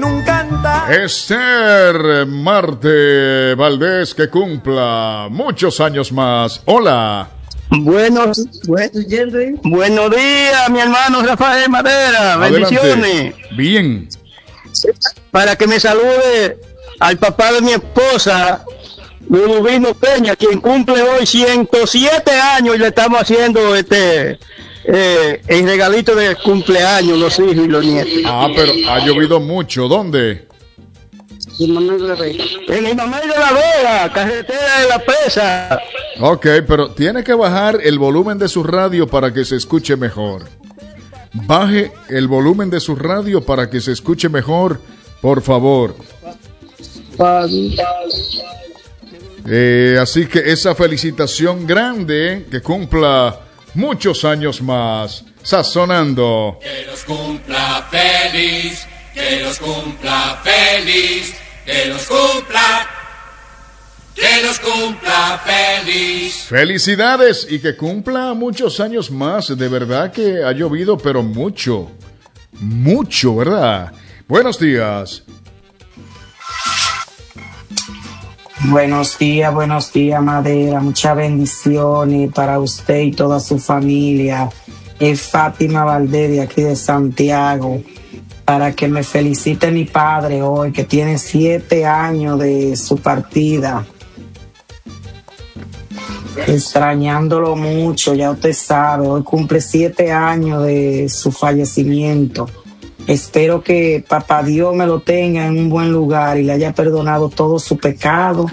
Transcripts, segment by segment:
en un cantar. Esther Marte Valdés, que cumpla muchos años más. Hola. Buenos días, mi hermano Rafael Madera. Adelante. Bendiciones. Bien. Para que me salude al papá de mi esposa, Ludovino Peña, quien cumple hoy 107 años y le estamos haciendo el regalito de cumpleaños, los hijos y los nietos. Ah, pero ha llovido mucho. ¿Dónde? En Manuel de la Vega, carretera de la Presa. Ok, pero tiene que bajar el volumen de su radio para que se escuche mejor. Baje el volumen de su radio para que se escuche mejor, por favor. Así que esa felicitación grande, que cumpla muchos años más, sazonando. Que los cumpla feliz, que los cumpla feliz, que los cumpla feliz. Felicidades y que cumpla muchos años más. De verdad que ha llovido, pero mucho, ¿verdad? Buenos días. Buenos días, Madera. Muchas bendiciones para usted y toda su familia. Es Fátima Valdés de aquí de Santiago. Para que me felicite mi padre hoy, que tiene 7 años de su partida. Extrañándolo mucho, ya usted sabe. Hoy cumple 7 años de su fallecimiento. Espero que Papá Dios me lo tenga en un buen lugar y le haya perdonado todo su pecado.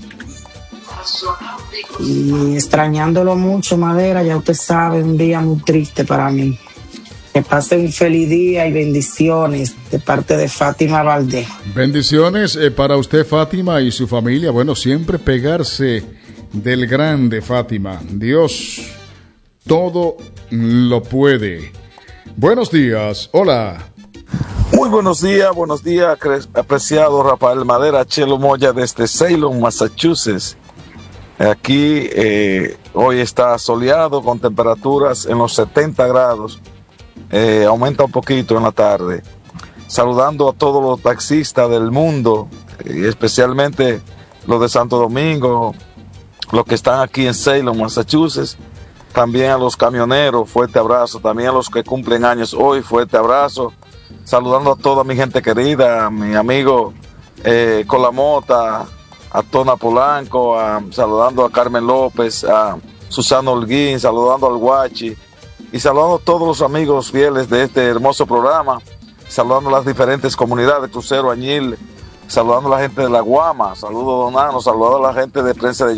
Y extrañándolo mucho, Madera, ya usted sabe, un día muy triste para mí. Que pase un feliz día y bendiciones de parte de Fátima Valdés. Bendiciones para usted, Fátima, y su familia. Bueno, siempre pegarse del grande, Fátima. Dios todo lo puede. Buenos días. Hola. Muy buenos días, apreciado Rafael Madera, Chelo Moya desde Salem, Massachusetts. Aquí hoy está soleado con temperaturas en los 70 grados. Aumenta un poquito en la tarde. Saludando a todos los taxistas del mundo, y especialmente los de Santo Domingo, los que están aquí en Salem, Massachusetts. También a los camioneros, fuerte abrazo. También a los que cumplen años hoy, fuerte abrazo. Saludando a toda mi gente querida, a mi amigo Colamota, a Tona Polanco, saludando a Carmen López, a Susana Holguín, saludando al Guachi, y saludando a todos los amigos fieles de este hermoso programa, saludando a las diferentes comunidades, Crucero, Añil, saludando a la gente de La Guama, saludo Donano, saludando a la gente de Prensa de